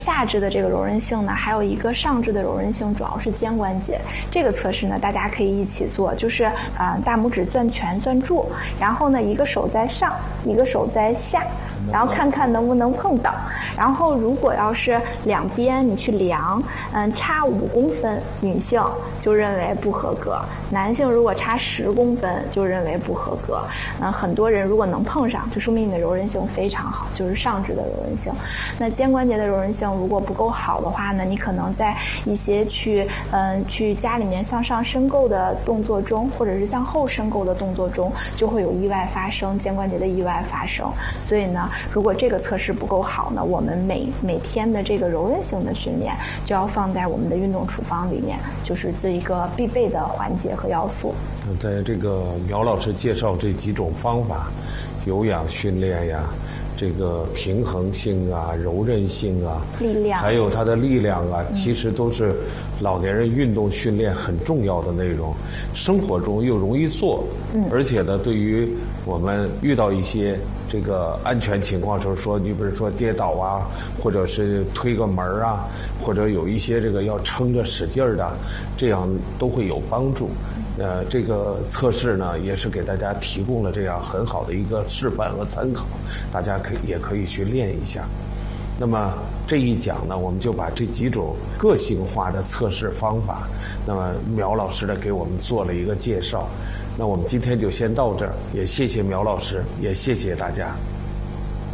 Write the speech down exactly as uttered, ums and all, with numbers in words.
下肢的这个柔韧性呢，还有一个上肢的柔韧性，主要是肩关节。这个测试呢，大家可以一起做，就是啊、呃，大拇指攥拳攥住，然后呢，一个手在上，一个手在下，然后看看能不能碰到。然后如果要是两边你去量，嗯，差五公分，女性就认为不合格；男性如果差十公分，就认为不合格。嗯，很多人如果能碰上，就说明你的柔韧性非常好，就是上肢的柔韧性。那肩关节的柔韧性如果不够好的话呢，你可能在一些去嗯去家里面向上伸够的动作中，或者是向后伸够的动作中，就会有意外发生，肩关节的意外发生。所以呢，如果这个测试不够好呢，我们每每天的这个柔韧性的训练就要放在我们的运动处方里面，就是这一个必备的环节和要素。 在这个苗老师介绍这几种方法，有氧训练呀，这个平衡性啊、柔韧性啊、 力量， 还有它的力量啊，嗯、其实都是老年人运动训练很重要的内容。生活中又容易做，嗯，而且呢，对于我们遇到一些这个安全情况，就是说，你比如说跌倒啊，或者是推个门啊，或者有一些这个要撑着使劲儿的，这样都会有帮助。呃，这个测试呢，也是给大家提供了这样很好的一个示范和参考，大家可以也可以去练一下。那么这一讲呢，我们就把这几种个性化的测试方法，那么苗老师呢给我们做了一个介绍。那我们今天就先到这儿，也谢谢苗老师，也谢谢大家。